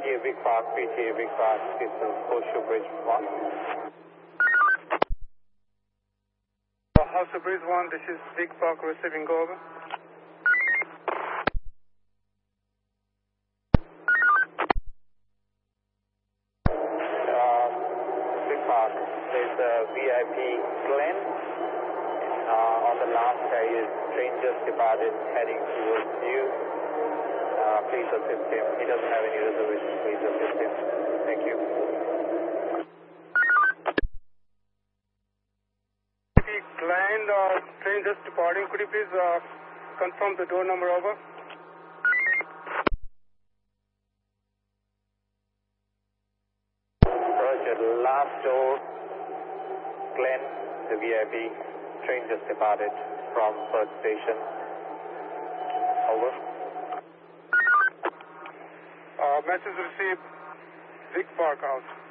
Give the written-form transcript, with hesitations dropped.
PTA Big Park, distance Horseshoe Bridge 1. Horseshoe Bridge 1, this is Big Park receiving, go over. Big Park, there's a VIP Glenn. On the last carrier, train just departed, heading towards you. Please assist him. He doesn't have any reservations. Please assist him. Thank you. Glenn, train just departing. Could you please confirm the door number over? Roger, last door, Glenn, the VIP. Train just departed from Perth Station. Over. Message received. Big Park out.